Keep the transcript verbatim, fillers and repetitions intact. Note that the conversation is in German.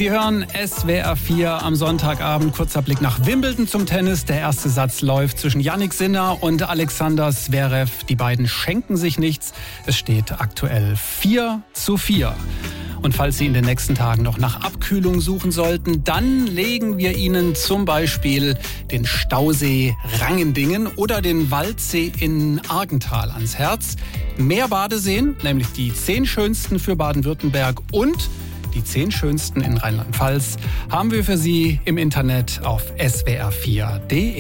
Sie hören S W R vier am Sonntagabend. Kurzer Blick nach Wimbledon zum Tennis. Der erste Satz läuft zwischen Jannik Sinner und Alexander Zverev. Die beiden schenken sich nichts. Es steht aktuell vier zu vier. Und falls Sie in den nächsten Tagen noch nach Abkühlung suchen sollten, dann legen wir Ihnen zum Beispiel den Stausee Rangendingen oder den Waldsee in Argental ans Herz. Mehr Badeseen, nämlich die zehn schönsten für Baden-Württemberg und die zehn schönsten in Rheinland-Pfalz, haben wir für Sie im Internet auf S W R vier punkt de.